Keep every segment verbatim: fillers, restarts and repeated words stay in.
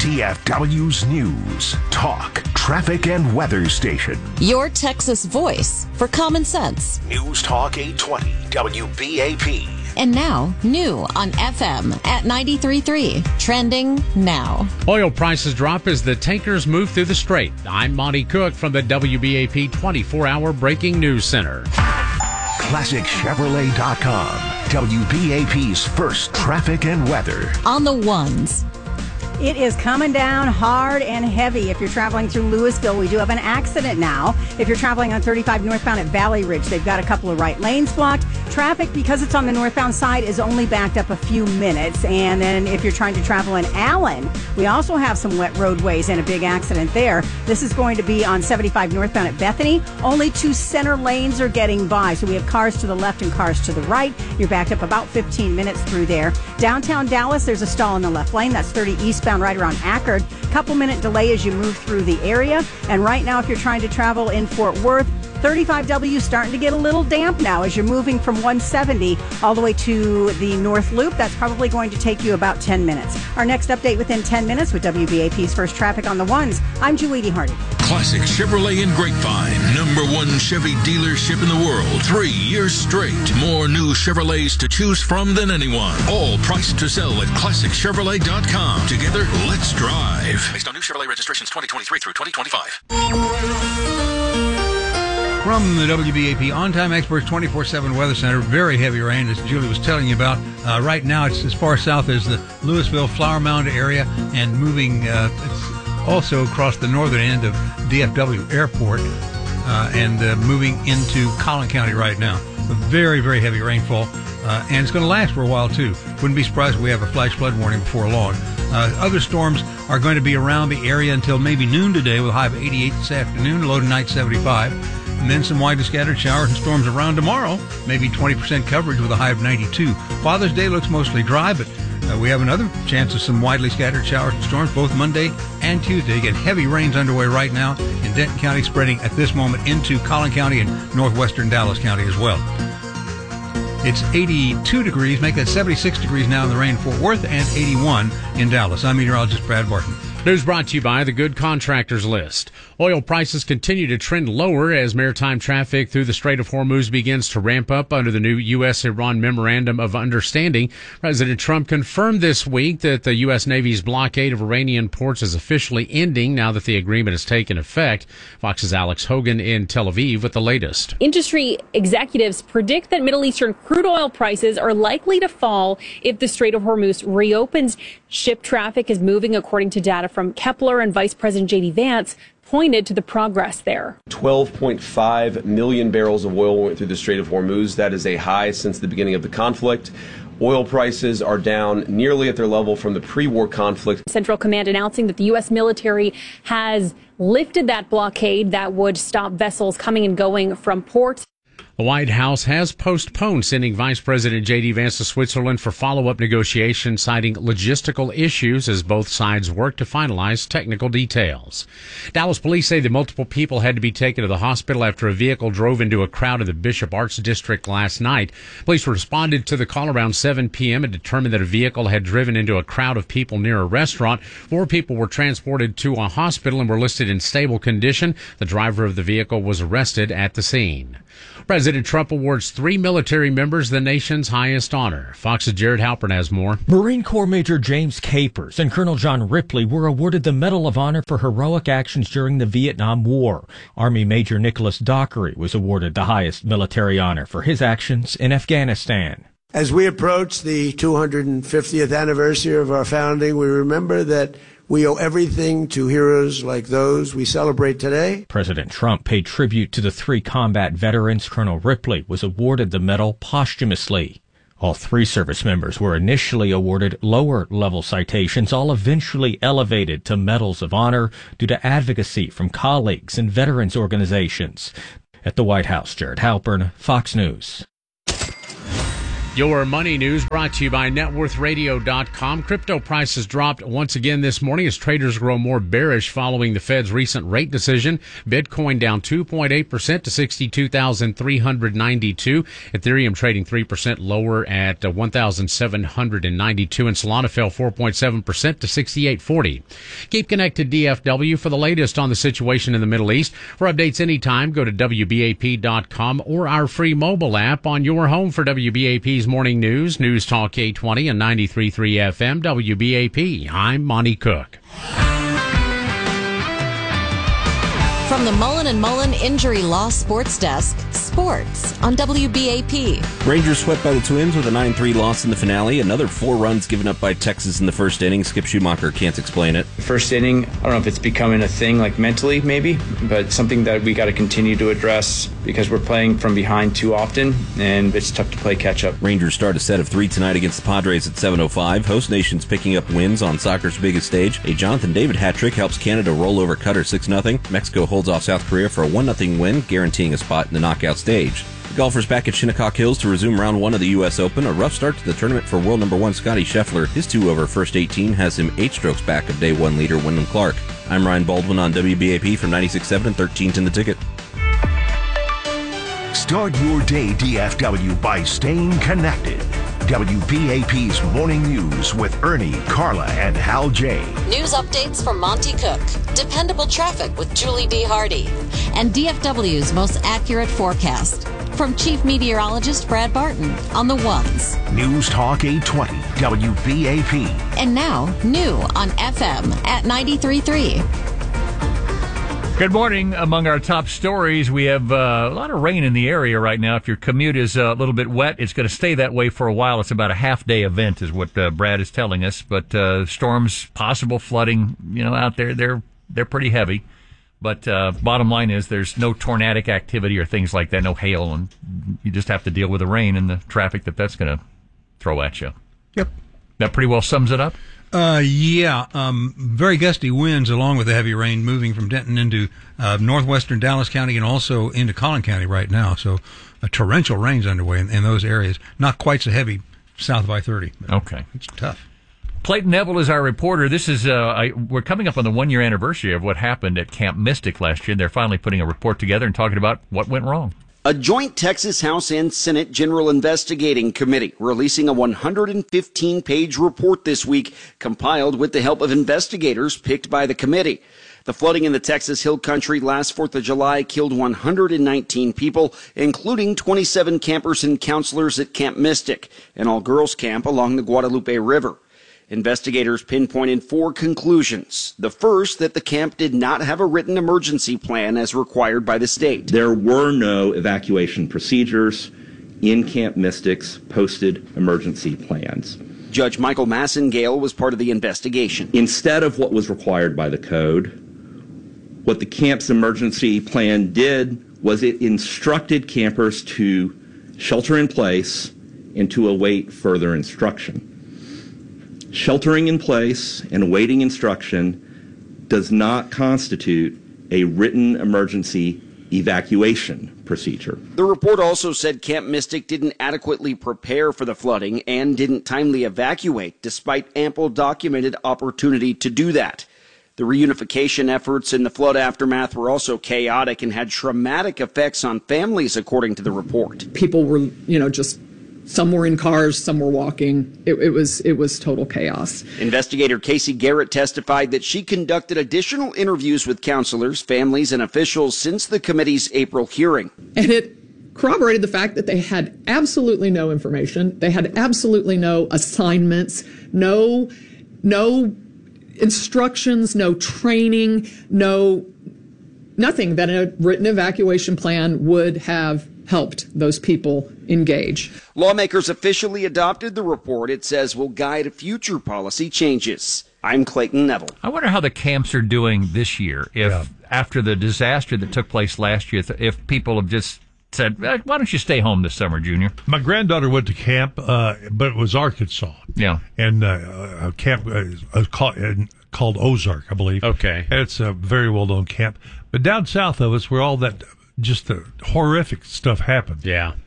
D F W's News, Talk, Traffic, and Weather Station. Your Texas voice for common sense. News Talk eight twenty W B A P. And now, new on F M at ninety-three point three. Trending now. Oil prices drop as the tankers move through the strait. I'm Monty Cook from the W B A P twenty-four hour Breaking News Center. Classic Chevrolet dot com. W B A P's first traffic and weather. On the ones. It is coming down hard and heavy if you're traveling through Louisville. We do have an accident now. If you're traveling on thirty-five northbound at Valley Ridge, they've got a couple of right lanes blocked. Traffic, because it's on the northbound side, is only backed up a few minutes. And then if you're trying to travel in Allen, we also have some wet roadways and a big accident there. This is going to be on seventy-five northbound at Bethany. Only two center lanes are getting by. So we have cars to the left and cars to the right. You're backed up about fifteen minutes through there. Downtown Dallas, there's a stall in the left lane. That's thirty eastbound right around Ackerd. Couple minute delay as you move through the area. And right now, if you're trying to travel in Fort Worth, thirty-five W starting to get a little damp now as you're moving from one seventy all the way to the North Loop. That's probably going to take you about ten minutes. Our next update within ten minutes with W B A P's First Traffic on the Ones. I'm Julie Hardy. Classic Chevrolet in Grapevine. Number one Chevy dealership in the world. Three years straight. More new Chevrolets to choose from than anyone. All priced to sell at Classic Chevrolet dot com. Together, let's drive. Based on new Chevrolet registrations twenty twenty-three through twenty twenty-five. From the W B A P On-Time Experts twenty-four seven Weather Center, very heavy rain, as Julie was telling you about. Uh, right now, it's as far south as the Louisville Flower Mound area and moving uh, it's also across the northern end of D F W Airport uh, and uh, moving into Collin County right now. A very, very heavy rainfall, uh, and it's going to last for a while, too. Wouldn't be surprised if we have a flash flood warning before long. Uh, other storms are going to be around the area until maybe noon today with a high of eighty-eight this afternoon, low tonight seventy-five. And then some widely scattered showers and storms around tomorrow, maybe twenty percent coverage with a high of ninety-two. Father's Day looks mostly dry, but uh, we have another chance of some widely scattered showers and storms both Monday and Tuesday. Again, heavy rains underway right now in Denton County, spreading at this moment into Collin County and northwestern Dallas County as well. It's eighty-two degrees, make that seventy-six degrees now in the rain Fort Worth, and eighty-one in Dallas. I'm meteorologist Brad Barton. News brought to you by the Good Contractors List. Oil prices continue to trend lower as maritime traffic through the Strait of Hormuz begins to ramp up under the new U S Iran Memorandum of Understanding. President Trump confirmed this week that the U S Navy's blockade of Iranian ports is officially ending now that the agreement has taken effect. Fox's Alex Hogan in Tel Aviv with the latest. Industry executives predict that Middle Eastern crude oil prices are likely to fall if the Strait of Hormuz reopens. Ship traffic is moving according to data from Kepler, and Vice President J D Vance pointed to the progress there. twelve point five million barrels of oil went through the Strait of Hormuz. That is a high since the beginning of the conflict. Oil prices are down nearly at their level from the pre-war conflict. Central Command announcing that the U S military has lifted that blockade that would stop vessels coming and going from ports. The White House has postponed sending Vice President J D Vance to Switzerland for follow-up negotiations, citing logistical issues as both sides work to finalize technical details. Dallas police say that multiple people had to be taken to the hospital after a vehicle drove into a crowd in the Bishop Arts District last night. Police responded to the call around seven p.m. and determined that a vehicle had driven into a crowd of people near a restaurant. Four people were transported to a hospital and were listed in stable condition. The driver of the vehicle was arrested at the scene. President Trump awards three military members the nation's highest honor. Fox's Jared Halpern has more. Marine Corps Major James Capers and Colonel John Ripley were awarded the Medal of Honor for heroic actions during the Vietnam War. Army Major Nicholas Dockery was awarded the highest military honor for his actions in Afghanistan. As we approach the two hundred fiftieth anniversary of our founding, we remember that we owe everything to heroes like those we celebrate today. President Trump paid tribute to the three combat veterans. Colonel Ripley was awarded the medal posthumously. All three service members were initially awarded lower-level citations, all eventually elevated to medals of honor due to advocacy from colleagues and veterans organizations. At the White House, Jared Halpern, Fox News. Your money news brought to you by net worth radio dot com. Crypto prices dropped once again this morning as traders grow more bearish following the Fed's recent rate decision. Bitcoin down two point eight percent to sixty-two thousand three hundred ninety-two. Ethereum trading three percent lower at one thousand seven hundred ninety-two. And Solana fell four point seven percent to sixty-eight forty. Keep connected D F W for the latest on the situation in the Middle East. For updates anytime, go to W B A P dot com or our free mobile app on your home for W B A P's Morning News, News Talk eight twenty and ninety-three point three F M, W B A P. I'm Monty Cook. From the Mullen and Mullen Injury Law Sports Desk, sports on W B A P. Rangers swept by the Twins with a nine three loss in the finale. Another four runs given up by Texas in the first inning. Skip Schumacher can't explain it. First inning, I don't know if it's becoming a thing, like mentally maybe, but something that we got to continue to address because we're playing from behind too often, and it's tough to play catch-up. Rangers start a set of three tonight against the Padres at seven oh five. Host nation's picking up wins on soccer's biggest stage. A Jonathan David hat trick helps Canada roll over Qatar six nothing. Mexico holds off South Korea for a one nothing win, guaranteeing a spot in the knockout stage. The golfers back at Shinnecock Hills to resume round one of the U S Open. A rough start to the tournament for world number one Scotty Scheffler. His two-over first eighteen has him eight strokes back of day one leader Wyndham Clark. I'm Ryan Baldwin on W B A P from ninety-six point seven and thirteenth in the Ticket. Start your day, D F W, by staying connected. W B A P's Morning News with Ernie, Carla, and Hal J. News updates from Monty Cook. Dependable traffic with Julie D. Hardy. And D F W's most accurate forecast from Chief Meteorologist Brad Barton on the ones. News Talk eight twenty, W B A P. And now, new on F M at ninety-three point three. Good morning. Among our top stories, we have uh, a lot of rain in the area right now. If your commute is uh, a little bit wet, it's going to stay that way for a while. It's about a half-day event is what uh, Brad is telling us. But uh, storms, possible flooding, you know, out there, they're they're pretty heavy. But uh, bottom line is there's no tornadic activity or things like that, no hail, and you just have to deal with the rain and the traffic that that's going to throw at you. Yep. That pretty well sums it up? Uh, yeah, um, very gusty winds along with the heavy rain moving from Denton into uh, northwestern Dallas County and also into Collin County right now. So a torrential rain's underway in, in those areas. Not quite so heavy south of I thirty. Okay. It's tough. Clayton Neville is our reporter. This is uh, I, we're coming up on the one-year anniversary of what happened at Camp Mystic last year. They're finally putting a report together and talking about what went wrong. A joint Texas House and Senate General Investigating Committee releasing a one hundred fifteen page report this week, compiled with the help of investigators picked by the committee. The flooding in the Texas Hill Country last fourth of July killed one hundred nineteen people, including twenty-seven campers and counselors at Camp Mystic, an all-girls camp along the Guadalupe River. Investigators pinpointed four conclusions. The first, that the camp did not have a written emergency plan as required by the state. There were no evacuation procedures in Camp Mystic's posted emergency plans. Judge Michael Massengale was part of the investigation. Instead of what was required by the code, what the camp's emergency plan did was it instructed campers to shelter in place and to await further instruction. Sheltering in place and awaiting instruction does not constitute a written emergency evacuation procedure. The report also said Camp Mystic didn't adequately prepare for the flooding and didn't timely evacuate, despite ample documented opportunity to do that. The reunification efforts in the flood aftermath were also chaotic and had traumatic effects on families, according to the report. People were, you know, just some were in cars, some were walking. It, it was it was total chaos. Investigator Casey Garrett testified that she conducted additional interviews with counselors, families, and officials since the committee's April hearing. And it corroborated the fact that they had absolutely no information. They had absolutely no assignments, no no instructions, no training, no nothing that a written evacuation plan would have helped those people engage. Lawmakers officially adopted the report. It says will guide future policy changes. I'm Clayton Neville. I wonder how the camps are doing this year. If yeah. after the disaster that took place last year, if people have just said, eh, why don't you stay home this summer, Junior? My granddaughter went to camp, uh, but it was Arkansas. Yeah. And uh, a camp uh, called, uh, called Ozark, I believe. Okay. And it's a very well-known camp. But down south of us, where all that just the horrific stuff happened. Yeah.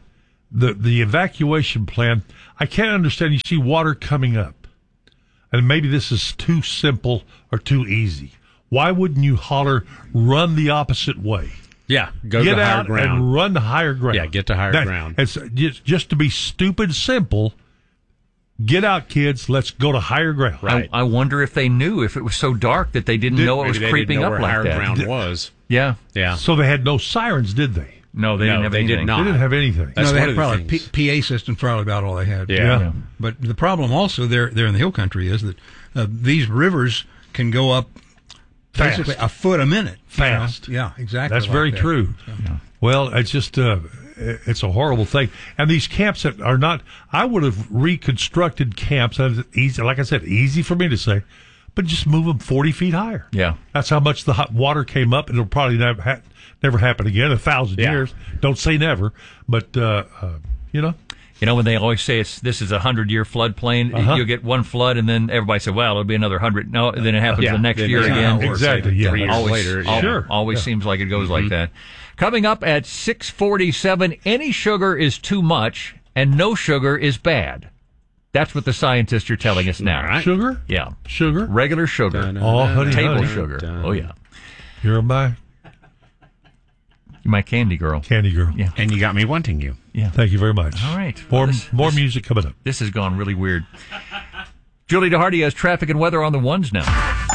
the the evacuation plan, I can't understand. You see water coming up, and maybe this is too simple or too easy. Why wouldn't you holler, run the opposite way? Yeah, go get to higher out ground and run to higher ground. Yeah, get to higher that, ground. It's just, just to be stupid simple. Get out, kids. Let's go to higher ground. Right. I, I wonder if they knew if it was so dark that they didn't Did, know it was creeping up like higher that. ground was. Yeah, yeah. So they had no sirens, did they? No, they no, didn't have they anything. did not. They didn't have anything. That's no, they one had of probably the P- PA systems, probably about all they had. Yeah. Yeah. yeah. But the problem also there, there in the hill country is that uh, these rivers can go up Fast. basically a foot a minute. you know? Fast. Yeah, exactly. That's like very that. true. Yeah. Well, it's just uh, it's a horrible thing. And these camps that are not, I would have reconstructed camps. And it's easy, like I said, easy for me to say, but just move them forty feet higher. Yeah, that's how much the hot water came up. It'll probably never ha- never happen again. A thousand Yeah. years. Don't say never, but uh, uh, you know. You know, when they always say it's this is a hundred-year floodplain, Uh-huh. you'll get one flood, and then everybody say, "Well, it'll be another hundred." No, and then it happens Yeah, the next then year it's again. not. Exactly. Yeah. Three years always, later, al- Sure. always Yeah. seems like it goes Mm-hmm. like that. Coming up at six forty-seven, any sugar is too much, and no sugar is bad. That's what the scientists are telling us now. Right. Sugar? Yeah, Sugar? regular sugar, Dun, dun, Oh, dun, honey, dun, table honey. dun, sugar. dun. Oh yeah, You're my you're my candy girl. candy girl. Yeah, And you got me wanting you. yeah. Thank you very much. All right. More, Well, this- more this- music coming up. This has gone really weird. Julie DeHardy has traffic and weather on the ones now.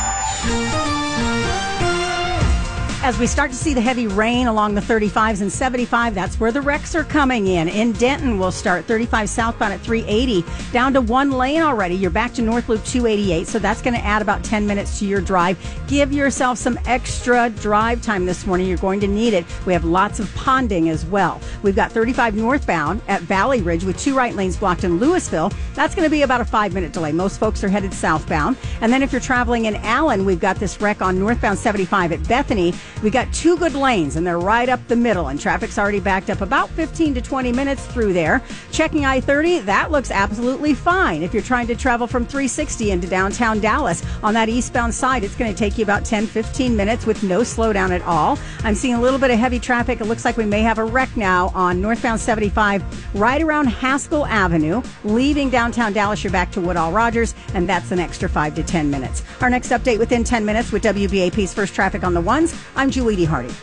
As we start to see the heavy rain along the thirty-fives and seventy-five, that's where the wrecks are coming in. In Denton, we'll start thirty-five southbound at three eighty, down to one lane already. You're back to North Loop two eighty-eight, so that's going to add about ten minutes to your drive. Give yourself some extra drive time this morning. You're going to need it. We have lots of ponding as well. We've got thirty-five northbound at Valley Ridge with two right lanes blocked in Louisville. That's going to be about a five-minute delay. Most folks are headed southbound. And then if you're traveling in Allen, we've got this wreck on northbound seventy-five at Bethany. We got two good lanes, and they're right up the middle, and traffic's already backed up about fifteen to twenty minutes through there. Checking I thirty, that looks absolutely fine. If you're trying to travel from three sixty into downtown Dallas on that eastbound side, it's going to take you about ten, fifteen minutes with no slowdown at all. I'm seeing a little bit of heavy traffic. It looks like we may have a wreck now on northbound seventy-five right around Haskell Avenue. Leaving downtown Dallas, you're back to Woodall Rogers, and that's an extra five to ten minutes. Our next update within ten minutes with W B A P's First Traffic on the Ones. I'm Julie D. Hardy.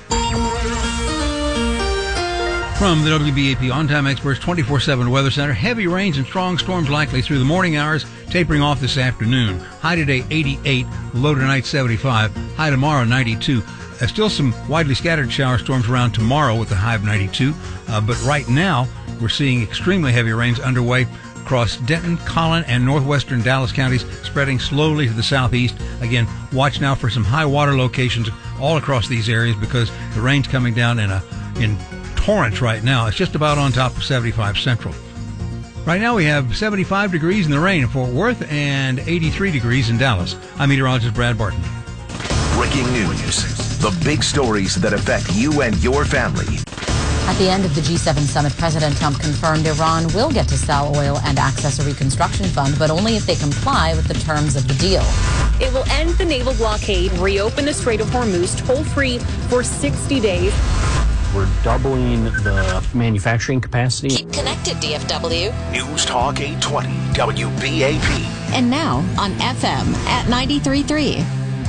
From the W B A P On Time Experts twenty-four seven Weather Center, heavy rains and strong storms likely through the morning hours, tapering off this afternoon. High today eighty-eight, low tonight seventy-five, high tomorrow ninety-two. Uh, still some widely scattered shower storms around tomorrow with a high of ninety-two. Uh, but right now, we're seeing extremely heavy rains underway across Denton, Collin, and northwestern Dallas counties, spreading slowly to the southeast. Again, watch now for some high water locations all across these areas because the rain's coming down in a in torrents right now. It's just about on top of seventy-five Central. Right now we have seventy-five degrees in the rain in Fort Worth and eighty-three degrees in Dallas. I'm meteorologist Brad Barton. Breaking news. The big stories that affect you and your family. At the end of the G seven summit, President Trump confirmed Iran will get to sell oil and access a reconstruction fund, but only if they comply with the terms of the deal. It will end the naval blockade, reopen the Strait of Hormuz toll-free for sixty days. We're doubling the manufacturing capacity. Keep connected, D F W. News Talk eight twenty W B A P. And now on F M at ninety-three point three.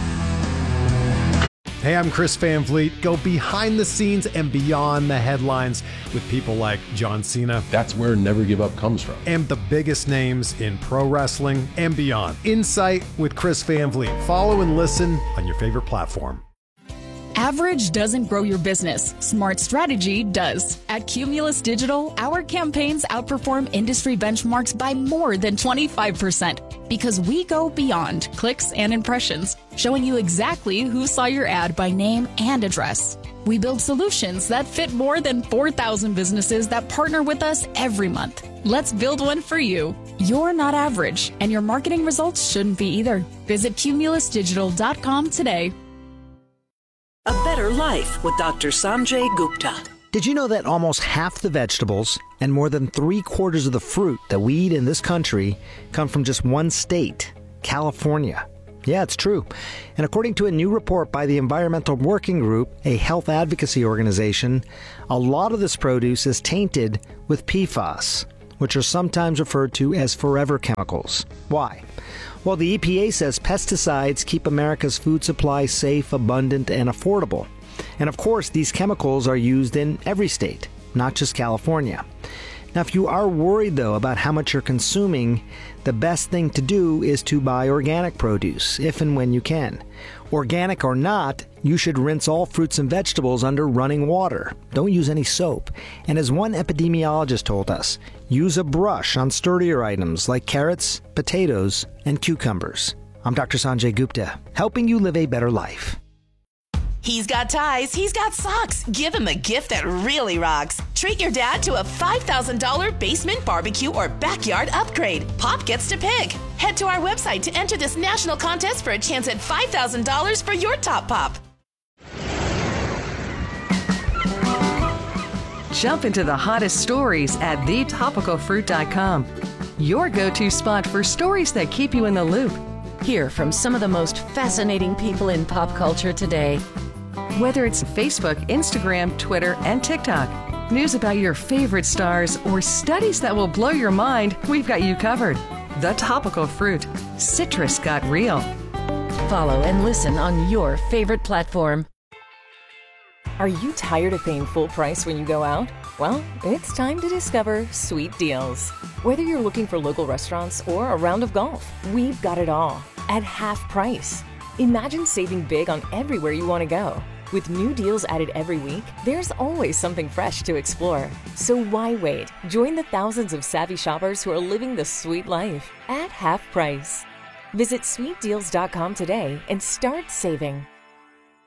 Hey, I'm Chris Van Vliet. Go behind the scenes and beyond the headlines with people like John Cena. That's where Never Give Up comes from. And the biggest names in pro wrestling and beyond. Insight with Chris Van Vliet. Follow and listen on your favorite platform. Average doesn't grow your business. Smart strategy does. At Cumulus Digital, our campaigns outperform industry benchmarks by more than twenty-five percent because we go beyond clicks and impressions, showing you exactly who saw your ad by name and address. We build solutions that fit more than four thousand businesses that partner with us every month. Let's build one for you. You're not average, and your marketing results shouldn't be either. Visit cumulus digital dot com today. A better life with Doctor Sanjay Gupta. Did you know that almost half the vegetables and more than three quarters of the fruit that we eat in this country come from just one state, California? Yeah, it's true. And according to a new report by the Environmental Working Group, a health advocacy organization, a lot of this produce is tainted with P FAS, which are sometimes referred to as forever chemicals. Why? Well, the E P A says pesticides keep America's food supply safe, abundant, and affordable. And of course, these chemicals are used in every state, not just California. Now, if you are worried, though, about how much you're consuming, the best thing to do is to buy organic produce, if and when you can. Organic or not, you should rinse all fruits and vegetables under running water. Don't use any soap. And as one epidemiologist told us, use a brush on sturdier items like carrots, potatoes, and cucumbers. I'm Doctor Sanjay Gupta, helping you live a better life. He's got ties, he's got socks. Give him a gift that really rocks. Treat your dad to a five thousand dollars basement, barbecue, or backyard upgrade. Pop gets to pick. Head to our website to enter this national contest for a chance at five thousand dollars for your top pop. Jump into the hottest stories at the topical fruit dot com. Your go-to spot for stories that keep you in the loop. Hear from some of the most fascinating people in pop culture today. Whether it's Facebook, Instagram, Twitter, and TikTok, news about your favorite stars, or studies that will blow your mind, we've got you covered. The Topical Fruit. Citrus got real. Follow and listen on your favorite platform. Are you tired of paying full price when you go out? Well, it's time to discover Sweet Deals. Whether you're looking for local restaurants or a round of golf, we've got it all at half price. Imagine saving big on everywhere you want to go. With new deals added every week, there's always something fresh to explore. So why wait? Join the thousands of savvy shoppers who are living the sweet life at half price. Visit sweet deals dot com today and start saving.